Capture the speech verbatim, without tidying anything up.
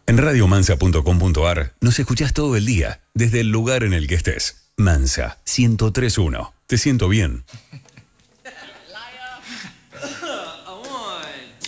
En radio mansa punto com punto a r nos escuchás todo el día, desde el lugar en el que estés. Mansa, ciento tres punto uno. Te siento bien.